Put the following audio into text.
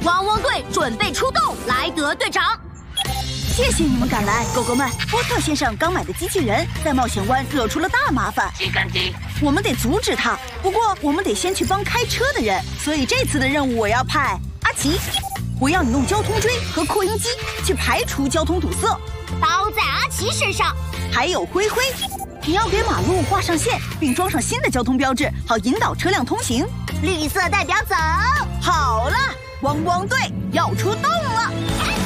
汪汪队准备出动，莱德队长。 谢谢你们赶来，狗狗们。波特先生刚买的机器人在冒险湾惹出了大麻烦，我们得阻止他。不过我们得先去帮开车的人，所以这次的任务我要派阿奇。我要你用交通锥和扩音机去排除交通堵塞。 包在阿奇身上。 还有灰灰，你要给马路画上线，并装上新的交通标志，好引导车辆通行。 绿色代表走。 好了，汪汪队要出动了。